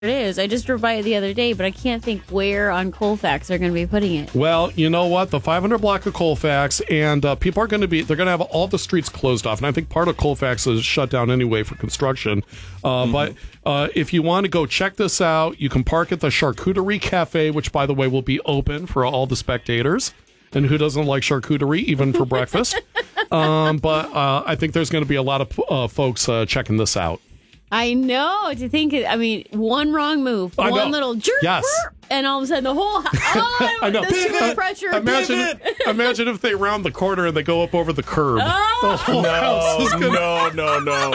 it is. I just drove by it the other day, but I can't think where on Colfax they're going to be putting it. Well, you know what? The 500 block of Colfax, and people are going to be, they're going to have all the streets closed off. And I think part of Colfax is shut down anyway for construction. But if you want to go check this out, you can park at the Charcuterie Cafe, which, by the way, will be open for all the spectators. And who doesn't like charcuterie, even for breakfast? But I think there's going to be a lot of folks checking this out. I know. To think, I mean, one wrong move, one little jerk, and all of a sudden the whole I know. The pressure. Imagine if they round the corner and they go up over the curb. The whole house is gonna... No.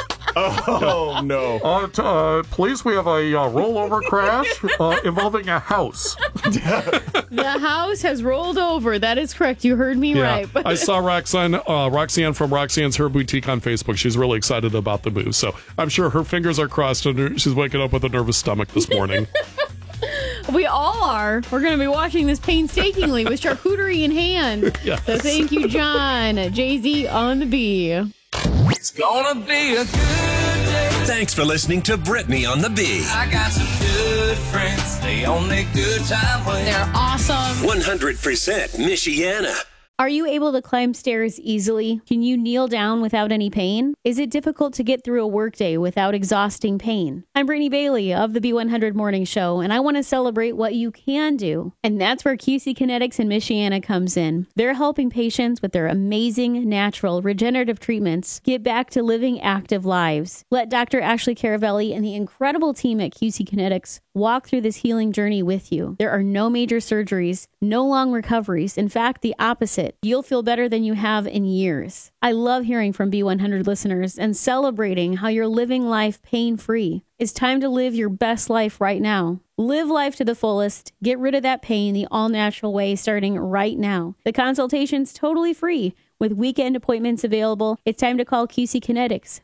Oh, no. Please, we have a rollover crash involving a house. The house has rolled over. That is correct. You heard me right. I saw Roxanne from Roxanne's Her Boutique on Facebook. She's really excited about the move. So I'm sure her fingers are crossed and she's waking up with a nervous stomach this morning. We all are. We're going to be watching this painstakingly with charcuterie in hand. Yes. So thank you, John. Jay-Z on the B. It's gonna be a good day. Thanks for listening to Brittany on the B. I got some good friends. They on their good time way. They're awesome. 100% Michiana. Are you able to climb stairs easily? Can you kneel down without any pain? Is it difficult to get through a workday without exhausting pain? I'm Brittany Bailey of the B100 Morning Show, and I want to celebrate what you can do. And that's where QC Kinetics in Michiana comes in. They're helping patients with their amazing, natural, regenerative treatments get back to living active lives. Let Dr. Ashley Caravelli and the incredible team at QC Kinetics walk through this healing journey with you. There are no major surgeries, no long recoveries. In fact, the opposite. You'll feel better than you have in years. I love hearing from B100 listeners and celebrating how you're living life pain-free. It's time to live your best life right now. Live life to the fullest. Get rid of that pain the all-natural way starting right now. The consultation's totally free. With weekend appointments available, it's time to call QC Kinetics,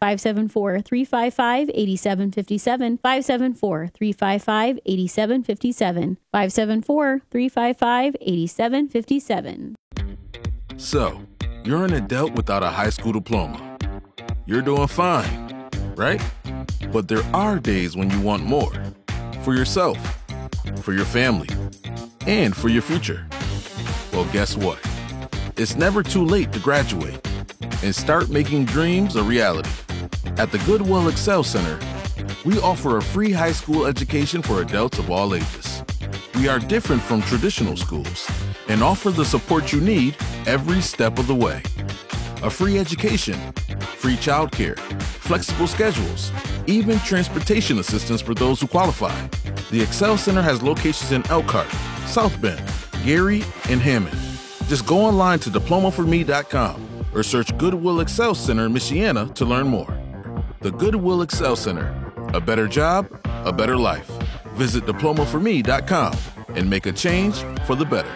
574-355-8757, 574-355-8757, 574-355-8757. So, you're an adult without a high school diploma. You're doing fine, right? But there are days when you want more. For yourself, for your family, and for your future. Well, guess what? It's never too late to graduate and start making dreams a reality. At the Goodwill Excel Center, we offer a free high school education for adults of all ages. We are different from traditional schools and offer the support you need every step of the way. A free education, free childcare, flexible schedules, even transportation assistance for those who qualify. The Excel Center has locations in Elkhart, South Bend, Gary, and Hammond. Just go online to diplomaforme.com or search Goodwill Excel Center Michiana to learn more. The Goodwill Excel Center. A better job, a better life. Visit diplomaforme.com and make a change for the better.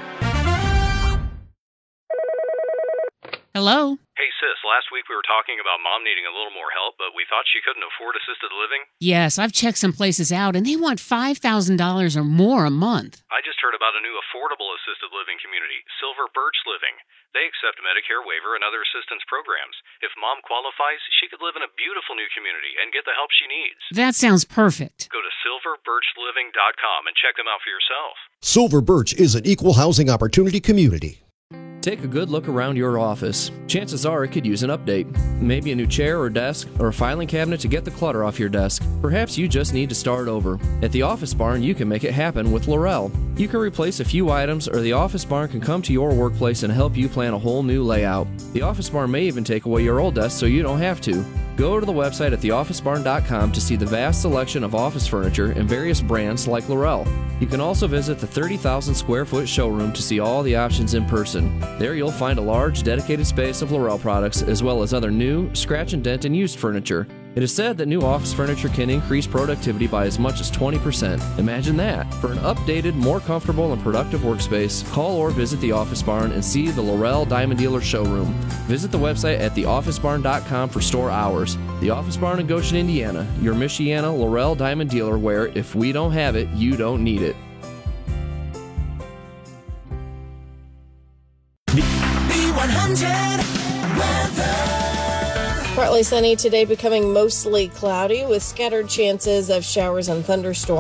Hello? Hey, sis, last week we were talking about Mom needing a little more help, but we thought she couldn't afford assisted living. Yes, I've checked some places out, and they want $5,000 or more a month. I just heard about a new affordable assisted living community, Silver Birch Living. They accept Medicare waiver and other assistance programs. If Mom qualifies, she could live in a beautiful new community and get the help she needs. That sounds perfect. Go to silverbirchliving.com and check them out for yourself. Silver Birch is an equal housing opportunity community. Take a good look around your office. Chances are it could use an update. Maybe a new chair or desk, or a filing cabinet to get the clutter off your desk. Perhaps you just need to start over. At the Office Barn, you can make it happen with Laurel. You can replace a few items, or the Office Barn can come to your workplace and help you plan a whole new layout. The Office Barn may even take away your old desk so you don't have to. Go to the website at theofficebarn.com to see the vast selection of office furniture and various brands like Laurel. You can also visit the 30,000 square foot showroom to see all the options in person. There you'll find a large dedicated space of Laurel products as well as other new, scratch and dent and used furniture. It is said that new office furniture can increase productivity by as much as 20%. Imagine that. For an updated, more comfortable and productive workspace, call or visit the Office Barn and see the Laurel Diamond Dealer showroom. Visit the website at theofficebarn.com for store hours. The Office Barn in Goshen, Indiana, your Michiana Laurel Diamond Dealer where if we don't have it, you don't need it. B100 weather. Partly Sunny today, becoming mostly cloudy with scattered chances of showers and thunderstorms.